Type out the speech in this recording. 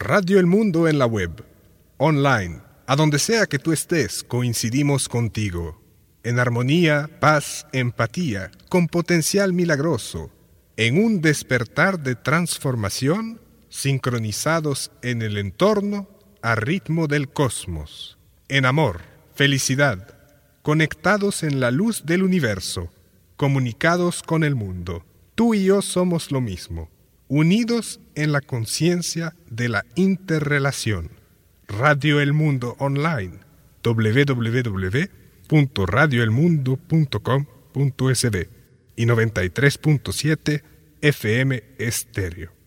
Radio El Mundo en la web, online, a donde sea que tú estés, coincidimos contigo. En armonía, paz, empatía, con potencial milagroso, en un despertar de transformación, sincronizados en el entorno, a ritmo del cosmos. En amor, felicidad, conectados en la luz del universo, comunicados con el mundo. Tú y yo somos lo mismo, unidos en la conciencia de la interrelación. Radio El Mundo Online, www.radioelmundo.com.sb y 93.7 FM Estéreo.